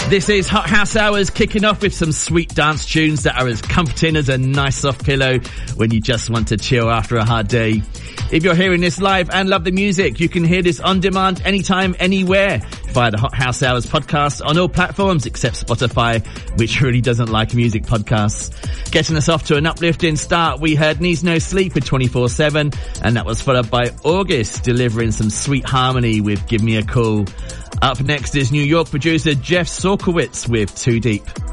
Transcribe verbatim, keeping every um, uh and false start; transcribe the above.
This is Hot House Hours, kicking off with some sweet dance tunes that are as comforting as a nice soft pillow when you just want to chill after a hard day. If you're hearing this live and love the music, you can hear this on demand anytime, anywhere via the Hot House Hours podcast on all platforms except Spotify, which really doesn't like music podcasts. Getting us off to an uplifting start, we heard Needs No Sleep with twenty-four seven, and that was followed by August delivering some sweet harmony with Give Me a Call. Up next is New York producer Jeff Sorkowitz with Too Deep.